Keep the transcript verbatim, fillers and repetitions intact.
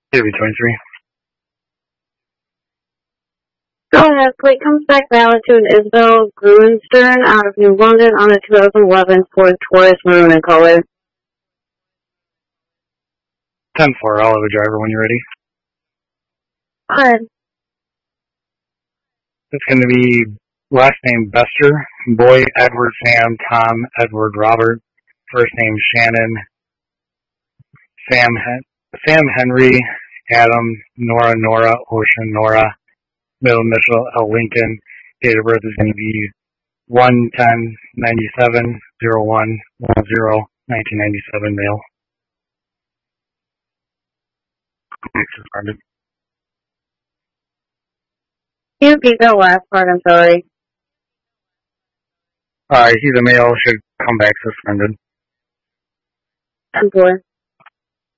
K B twenty-three. Go ahead. Plate comes back valid to an Isabel Gruenstern out of New London on a two thousand eleven Ford Taurus maroon in color. ten four, I'll have a driver when you're ready. Go ahead. It's going to be last name Bester, boy Edward Sam, Tom Edward Robert, first name Shannon, Sam Hen- Sam Henry, Adam, Nora Nora, Ocean Nora, middle initial L Lincoln. Date of birth is going to be one ten ninety-seven oh one ten nineteen ninety-seven male. Suspended. Can you repeat that last part? I'm sorry. Uh, he's a male, should come back suspended. ten four.